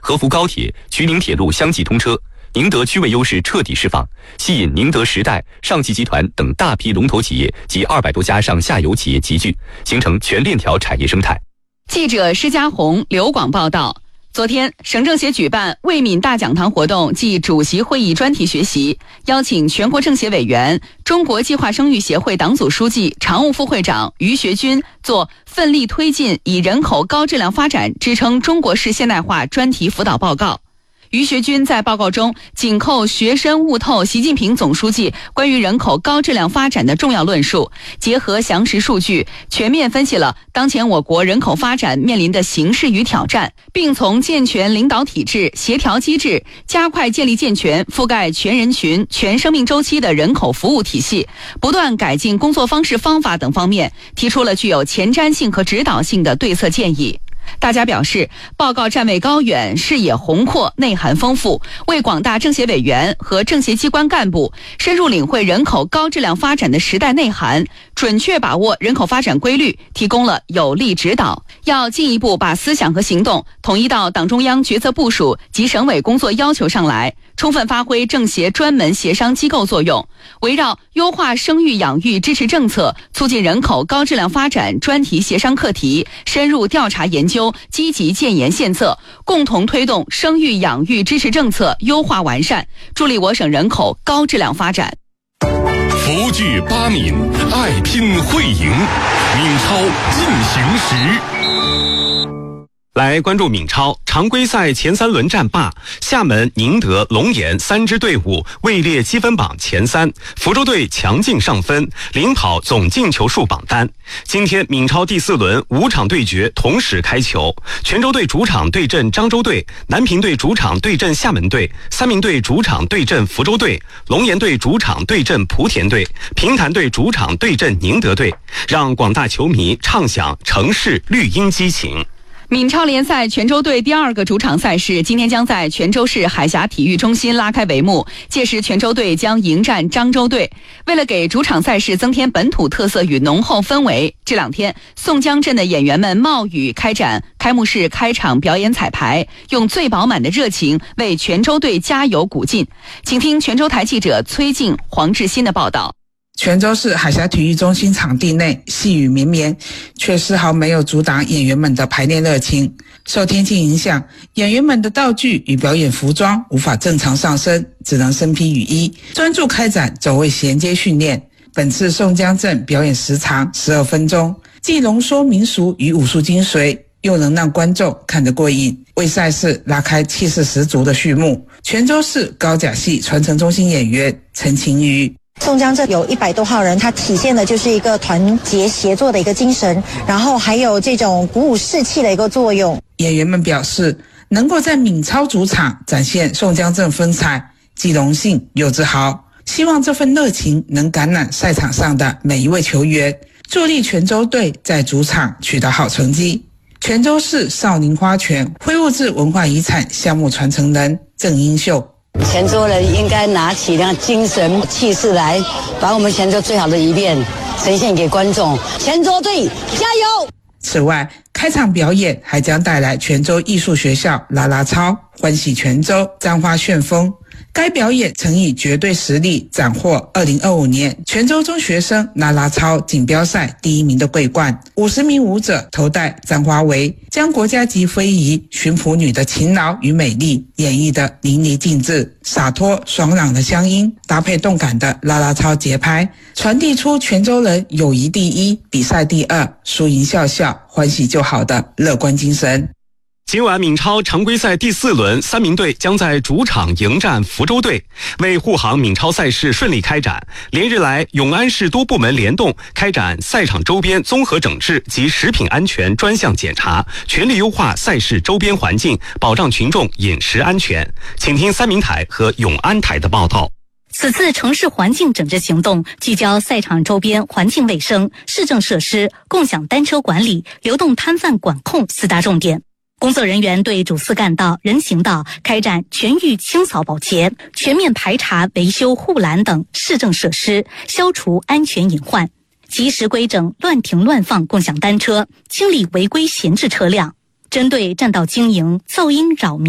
合福高铁、衢宁铁路相继通车，宁德区位优势彻底释放，吸引宁德时代、上汽集团等大批龙头企业及200多家上下游企业集聚，形成全链条产业生态。 记者施家红、刘广报道。昨天，省政协举办卫敏大讲堂活动暨主席会议专题学习，邀请全国政协委员、中国计划生育协会党组书记、常务副会长于学军做奋力推进以人口高质量发展支撑中国式现代化专题辅导报告。于学军在报告中紧扣学深悟透习近平总书记关于人口高质量发展的重要论述，结合详实数据，全面分析了当前我国人口发展面临的形势与挑战，并从健全领导体制、协调机制，加快建立健全覆盖全人群、全生命周期的人口服务体系，不断改进工作方式方法等方面，提出了具有前瞻性和指导性的对策建议。大家表示，报告站位高远，视野宏阔，内涵丰富，为广大政协委员和政协机关干部深入领会人口高质量发展的时代内涵，准确把握人口发展规律，提供了有力指导。要进一步把思想和行动统一到党中央决策部署及省委工作要求上来，充分发挥政协专门协商机构作用，围绕优化生育养育支持政策、促进人口高质量发展专题协商课题，深入调查研究，积极建言献策，共同推动生育养育支持政策优化完善，助力我省人口高质量发展。 福聚八闽，爱拼会赢，闽超进行时。来关注闽超常规赛前3轮战罢，厦门、宁德、龙岩3支队伍位列积分榜前3，福州队强劲上分，领跑总进球数榜单。今天闽超第4轮5场对决同时开球，泉州队主场对阵漳州队，南平队主场对阵厦门队，三明队主场对阵福州队，龙岩队主场对阵莆田队，平潭队主场对阵宁德队，让广大球迷畅享城市绿茵激情。 闽超联赛泉州队第2个主场赛事今天将在泉州市海峡体育中心拉开帷幕，届时泉州队将迎战漳州队。为了给主场赛事增添本土特色与浓厚氛围，这2天宋江镇的演员们冒雨开展开幕式开场表演彩排，用最饱满的热情为泉州队加油鼓劲。请听泉州台记者崔静、黄志新的报道。 泉州市海峡体育中心场地内细雨绵绵，却丝毫没有阻挡演员们的排练热情。受天气影响，演员们的道具与表演服装无法正常上身，只能身披雨衣，专注开展走位衔接训练。本次宋江镇表演时长12分钟，既浓缩民俗与武术精髓，又能让观众看得过瘾，为赛事拉开气势十足的序幕。泉州市高甲戏传承中心演员陈晴瑜， 宋江镇有100多号人，它体现的就是一个团结协作的一个精神，然后还有这种鼓舞士气的一个作用。 演员们表示，能够在闽超主场展现宋江镇风采，既荣幸又自豪，希望这份热情能感染赛场上的每一位球员，助力泉州队在主场取得好成绩。泉州市少林花拳挥物质文化遗产项目传承人郑英秀， 泉州人应该拿起那精神气势来，把我们泉州最好的一面呈现给观众。泉州队加油！ 此外，开场表演还将带来泉州艺术学校啦啦操欢喜泉州簪花旋风。该表演曾以绝对实力斩获2025年泉州中学生啦啦操锦标赛第1名的桂冠。50名舞者头戴簪花围，将国家级非遗巡抚女的勤劳与美丽演绎得淋漓尽致，洒脱爽朗的乡音搭配动感的啦啦操节拍，传递出泉州人友谊第1，比赛第2，输赢笑笑，欢喜就好的乐观精神。 今晚闽超常规赛第4轮三明队将在主场迎战福州队。为护航闽超赛事顺利开展，连日来永安市多部门联动开展赛场周边综合整治及食品安全专项检查，全力优化赛事周边环境，保障群众饮食安全。请听三明台和永安台的报道。 此次城市环境整治行动聚焦赛场周边环境卫生、市政设施、共享单车管理、流动摊贩管控4大重点。工作人员对主次干道、人行道开展全域清扫保洁，全面排查维修护栏等市政设施，消除安全隐患，及时规整乱停乱放共享单车，清理违规闲置车辆。针对占道经营、噪音扰民